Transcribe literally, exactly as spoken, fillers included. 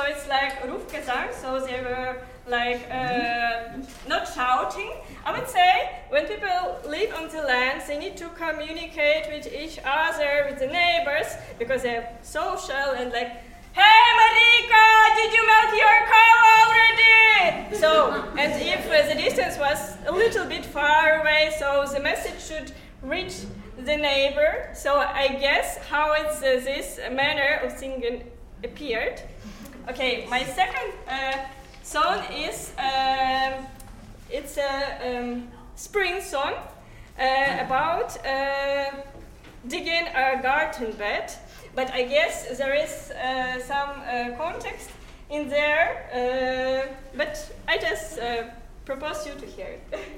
it's like Rufgesang, so they were like uh, not shouting. I would say when people live on the land, they need to communicate with each other, with the neighbors, because they're social and like, hey Marika, did you milk your cow already? So, and if uh, the distance was a little bit far away, so the message should reach the neighbor. So I guess how it's uh, this manner of singing appeared. Okay, my second uh, song is um, it's a um, spring song uh, about uh, digging a garden bed, but I guess there is uh, some uh, context in there, uh, but I just uh, propose you to hear it.